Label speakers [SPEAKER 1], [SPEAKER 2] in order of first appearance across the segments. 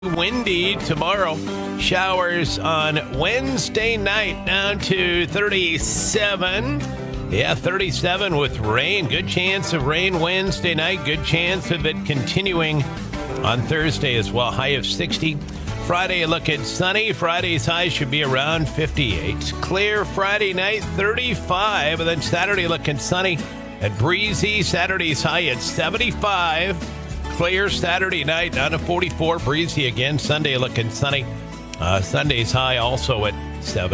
[SPEAKER 1] Windy tomorrow. Showers on Wednesday night down to 37. Yeah, 37 with rain. Good chance of rain Wednesday night. Good chance of it continuing on Thursday as well. High of 60. Friday looking sunny. Friday's high should be around 58. Clear Friday night, 35. And then Saturday looking sunny and breezy. Saturday's high at 75. Clear Saturday night down to 44. Breezy again. Sunday looking sunny. Sunday's high also at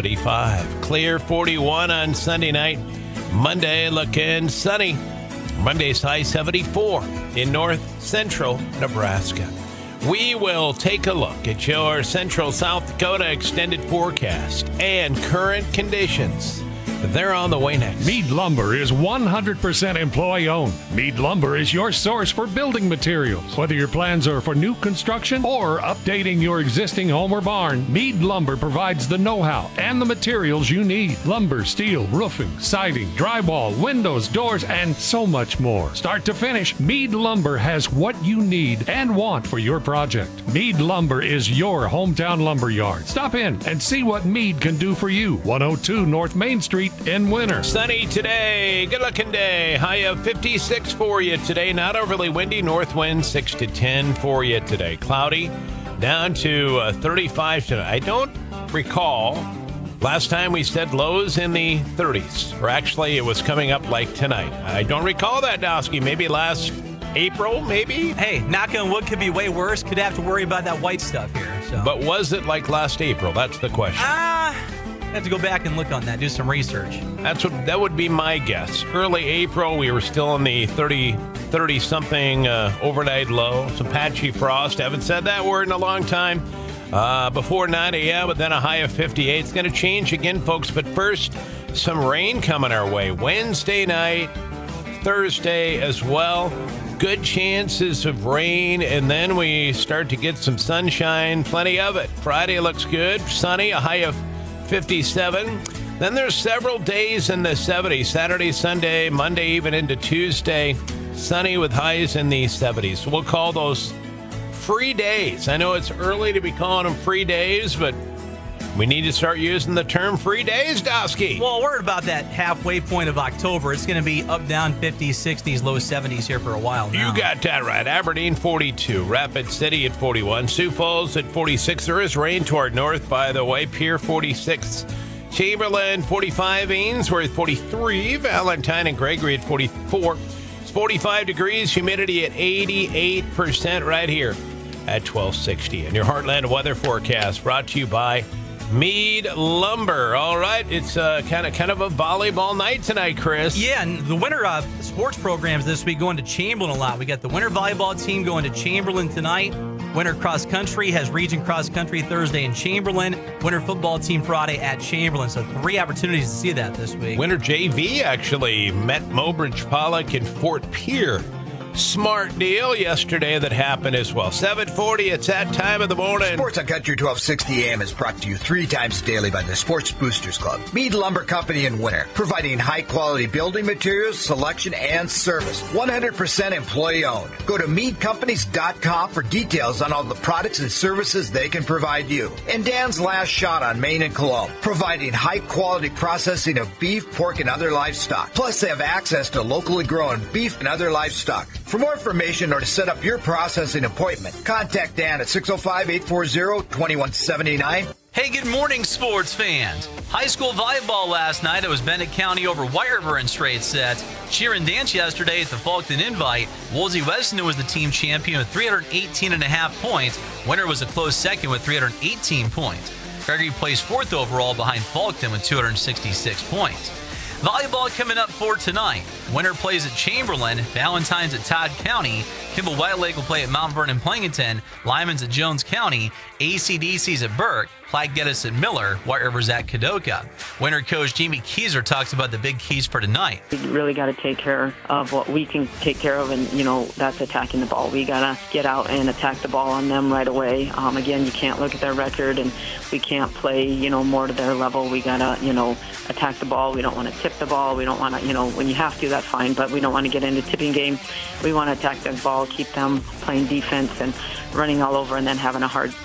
[SPEAKER 1] 75. Clear 41 on Sunday night. Monday looking sunny. Monday's high 74 in north central Nebraska. We will take a look at your central South Dakota extended forecast and current conditions. They're on the way next.
[SPEAKER 2] Mead Lumber is 100% employee-owned. Mead Lumber is your source for building materials. Whether your plans are for new construction or updating your existing home or barn, Mead Lumber provides the know-how and the materials you need. Lumber, steel, roofing, siding, drywall, windows, doors, and so much more. Start to finish, Mead Lumber has what you need and want for your project. Mead Lumber is your hometown lumber yard. Stop in and see what Mead can do for you. 102 North Main Street in Winter.
[SPEAKER 1] Sunny today. Good looking day. High of 56 for you today. Not overly windy. North wind 6 to 10 for you today. Cloudy down to 35 tonight. I don't recall last time we said lows in the 30s. Or actually, it was coming up like tonight. I don't recall that, Dowski. Maybe last April, maybe?
[SPEAKER 3] Hey, knock on wood, could be way worse. Could have to worry about that white stuff here. So.
[SPEAKER 1] But was it like last April? That's the question.
[SPEAKER 3] I have to go back and look on that, do some research.
[SPEAKER 1] That would be my guess. Early April, we were still in the 30 something overnight low. Some patchy frost. Haven't said that word in a long time. Before 9 a.m., but then a high of 58. It's going to change again, folks. But first, some rain coming our way. Wednesday night, Thursday as well. Good chances of rain, and then we start to get some sunshine. Plenty of it. Friday looks good. Sunny, a high of 57. Then there's several days in the 70s. Saturday, Sunday, Monday, even into Tuesday. Sunny with highs in the 70s. So we'll call those free days. I know it's early to be calling them free days, but we need to start using the term free days, Dowski.
[SPEAKER 3] Well, we're about that halfway point of October. It's going to be up, down, 50s, 60s, low 70s here for a while now.
[SPEAKER 1] You got that right. Aberdeen, 42. Rapid City at 41. Sioux Falls at 46. There is rain toward north, by the way. Pierre, 46. Chamberlain, 45. Ainsworth, 43. Valentine and Gregory at 44. It's 45 degrees. Humidity at 88% right here at 1260. And your Heartland weather forecast brought to you by Mead Lumber. All right, it's kind of a volleyball night tonight, Chris.
[SPEAKER 3] Yeah, and the winter sports programs this week going to Chamberlain a lot. We got the winter volleyball team going to Chamberlain tonight. Winter cross country has region cross country Thursday in Chamberlain. Winter football team Friday at Chamberlain. So 3 opportunities to see that this week.
[SPEAKER 1] Winter JV actually met Mobridge Pollock in Fort Pierre. Smart deal yesterday that happened as well. 7:40, it's that time of the morning.
[SPEAKER 4] Sports on Country 1260 AM is brought to you 3 times daily by the Sports Boosters Club. Mead Lumber Company in Winter, providing high-quality building materials, selection, and service. 100% employee-owned. Go to meadcompanies.com for details on all the products and services they can provide you. And Dan's Last Shot on Main and Cologne, providing high-quality processing of beef, pork, and other livestock. Plus, they have access to locally grown beef and other livestock. For more information or to set up your processing appointment, contact Dan at 605-840-2179.
[SPEAKER 5] Hey, good morning, sports fans. High school volleyball last night. It was Bennett County over White River in straight sets. Cheer and dance yesterday at the Falkton Invite. Woolsey Weston was the team champion with 318.5 points. Winter was a close second with 318 points. Gregory placed 4th overall behind Falkton with 266 points. Volleyball coming up for tonight. Winter plays at Chamberlain, Valentine's at Todd County, Kimball White Lake will play at Mount Vernon Plankinton, Lyman's at Jones County, ACDC's at Burke, Platte Geddes at Miller, White River's at Kadoka. Winter coach Jamie Kieser talks about the big keys for tonight.
[SPEAKER 6] We really got to take care of what we can take care of, and, that's attacking the ball. We got to get out and attack the ball on them right away. Again, you can't look at their record, and we can't play, more to their level. We got to, attack the ball. We don't want to tip the ball. We don't want to, when you have to, that's fine, but we don't want to get into tipping game. We want to attack the ball, keep them playing defense and running all over, and then having a hard